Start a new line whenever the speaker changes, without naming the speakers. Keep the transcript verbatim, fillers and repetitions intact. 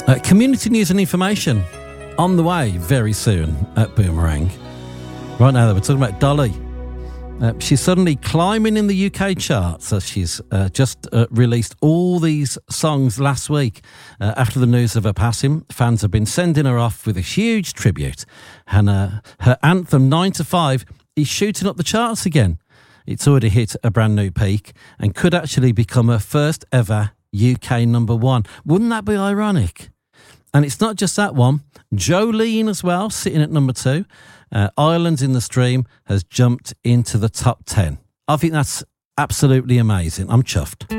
Uh, community news and information on the way very soon at Boomerang. Right now, though, we're talking about Dolly. Uh, she's suddenly climbing in the U K charts as she's uh, just uh, released all these songs last week. Uh, after the news of her passing, fans have been sending her off with a huge tribute. And uh, her anthem, nine to five, is shooting up the charts again. It's already hit a brand new peak and could actually become her first ever U K number one. Wouldn't that be ironic? And it's not just that one. Jolene as well, sitting at number two. Uh, Islands in the Stream has jumped into the top ten. I think that's absolutely amazing. I'm chuffed.